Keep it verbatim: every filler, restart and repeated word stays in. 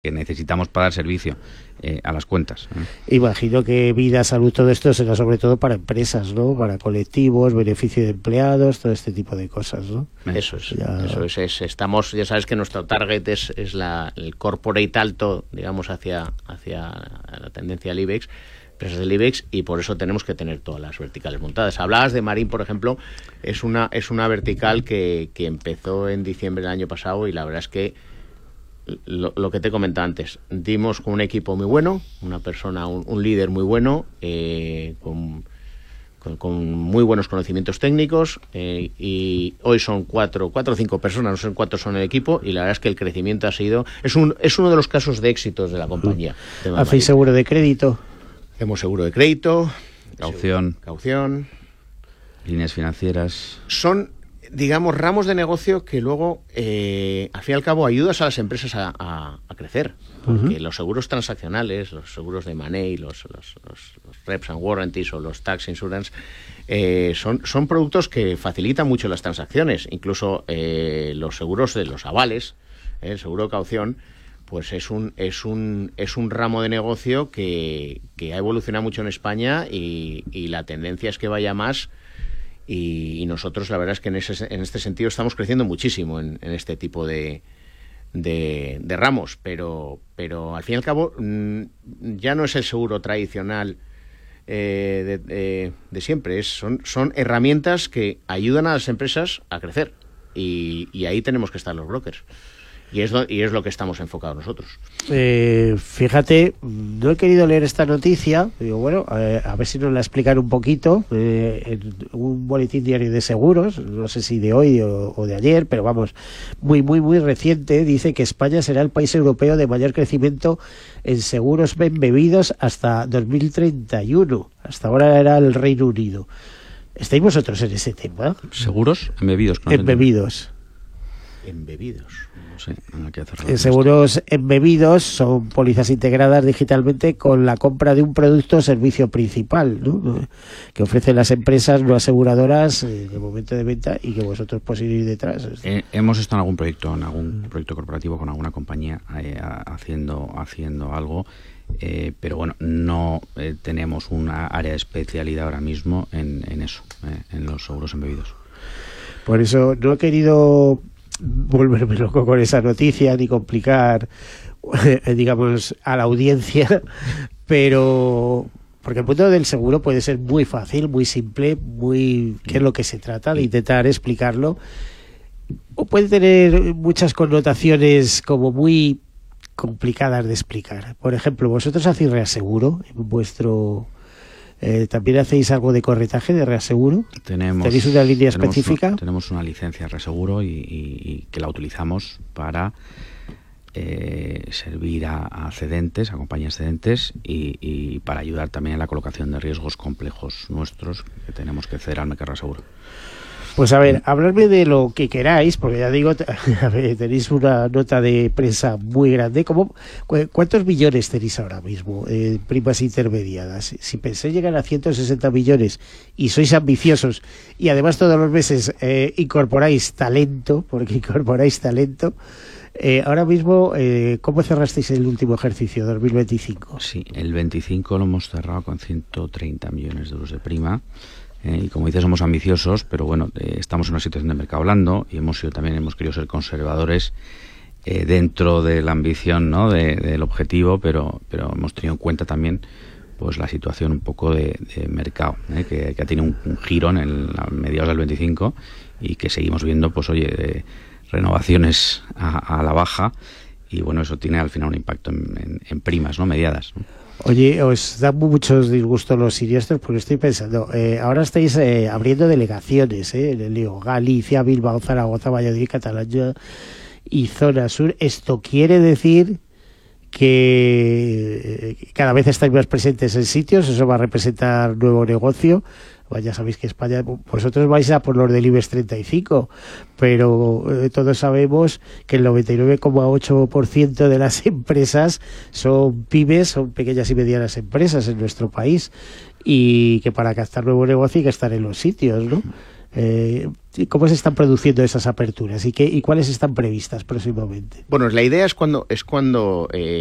que necesitamos para dar servicio eh, a las cuentas. Imagino que vida, salud, todo esto será sobre todo para empresas, ¿no? Para colectivos, beneficio de empleados, todo este tipo de cosas, ¿no? Eso es, ya... eso es, es, estamos, ya sabes que nuestro target es, es la, el corporate alto, digamos, hacia, hacia la tendencia del IBEX, empresas del IBEX, y por eso tenemos que tener todas las verticales montadas. Hablabas de Marín, por ejemplo, es una, es una vertical que, que empezó en diciembre del año pasado, y la verdad es que Lo, lo que te comentaba antes, dimos con un equipo muy bueno, una persona, un, un líder muy bueno, eh, con, con, con muy buenos conocimientos técnicos, eh, y hoy son cuatro, cuatro o cinco personas, no sé cuántos son el equipo, y la verdad es que el crecimiento ha sido, es un es uno de los casos de éxitos de la compañía. ¿Hacéis seguro de crédito? Hacemos seguro de crédito, caución, caución, líneas financieras. Son, digamos, ramos de negocio que luego, eh, al fin y al cabo, ayudas a las empresas a, a, a crecer. Porque uh-huh. los seguros transaccionales, los seguros de money, los, los, los, los reps and warranties o los tax insurance, eh, son, son productos que facilitan mucho las transacciones. Incluso eh, los seguros de los avales, eh, el seguro de caución, pues es un, es un, es un ramo de negocio que, que ha evolucionado mucho en España, y, y la tendencia es que vaya más. Y, y nosotros, la verdad es que en, ese, en este sentido estamos creciendo muchísimo en, en este tipo de, de, de ramos, pero, pero al fin y al cabo mmm, ya no es el seguro tradicional eh, de, de, de siempre, es, son, son herramientas que ayudan a las empresas a crecer, y, y ahí tenemos que estar los brokers. Y es, lo, y es lo que estamos enfocados nosotros. Eh, fíjate, no he querido leer esta noticia. Digo, bueno, eh, a ver si nos la explican un poquito. Eh, en un boletín diario de seguros, no sé si de hoy o, o de ayer, pero vamos, muy, muy, muy reciente, dice que España será el país europeo de mayor crecimiento en seguros embebidos hasta dos mil treinta y uno. Hasta ahora era el Reino Unido. ¿Estáis vosotros en ese tema? ¿Seguros embebidos? No embebidos. Embebidos. No sé, hay que hacerlo. Eh, seguros embebidos son pólizas integradas digitalmente con la compra de un producto o servicio principal, ¿no? Que ofrecen las empresas no aseguradoras en el momento de venta, y que vosotros podéis ir detrás. Eh, hemos estado en algún proyecto, en algún proyecto corporativo con alguna compañía eh, haciendo, haciendo algo, eh, pero bueno, no eh, tenemos una área de especialidad ahora mismo en, en eso, eh, en los seguros embebidos. Por eso no he querido volverme loco con esa noticia ni complicar, eh, digamos, a la audiencia, pero porque el punto del seguro puede ser muy fácil, muy simple, muy qué es lo que se trata, de intentar explicarlo, o puede tener muchas connotaciones como muy complicadas de explicar. Por ejemplo, vosotros hacéis reaseguro en vuestro... Eh, ¿También hacéis algo de corretaje, de reaseguro? Tenemos, ¿Tenéis una línea tenemos específica? Una, tenemos una licencia de reaseguro y, y, y que la utilizamos para eh, servir a, a cedentes, a compañías cedentes, y, y para ayudar también en la colocación de riesgos complejos nuestros que tenemos que ceder al mercado de reaseguro. Pues a ver, hablarme de lo que queráis, porque ya digo, a ver, tenéis una nota de prensa muy grande. ¿Cómo, ¿Cuántos millones tenéis ahora mismo en eh, primas intermediadas? Si pensáis llegar a ciento sesenta millones y sois ambiciosos, y además todos los meses eh, incorporáis talento, porque incorporáis talento, eh, ahora mismo, eh, ¿cómo cerrasteis el último ejercicio, dos mil veinticinco? Sí, el veinticinco lo hemos cerrado con ciento treinta millones de euros de prima. Eh, y como dices, somos ambiciosos, pero bueno, eh, estamos en una situación de mercado blando, y hemos sido también hemos querido ser conservadores eh, dentro de la ambición, ¿no?, de, del objetivo, pero pero hemos tenido en cuenta también pues la situación un poco de, de mercado, ¿eh? que, que ha tenido un, un giro en el, a mediados del veinticinco, y que seguimos viendo, pues oye, eh, renovaciones a, a la baja, y bueno, eso tiene al final un impacto en, en, en primas, ¿no?, mediadas, ¿no? Oye, os dan muchos disgustos los siniestros, porque estoy pensando, eh, ahora estáis eh, abriendo delegaciones, eh, en el lío, Galicia, Bilbao, Zaragoza, Valladolid, Cataluña y zona sur. Esto quiere decir que cada vez estáis más presentes en sitios, eso va a representar nuevo negocio. Pues ya sabéis que España, vosotros vais a por los del IBEX treinta y cinco, pero eh, todos sabemos que el noventa y nueve coma ocho por ciento de las empresas son pymes, son pequeñas y medianas empresas en nuestro país, y que para captar nuevo negocio hay que estar en los sitios, ¿no? Eh, Sí, ¿cómo se están produciendo esas aperturas y qué y cuáles están previstas próximamente? Bueno, la idea es cuando es cuando eh,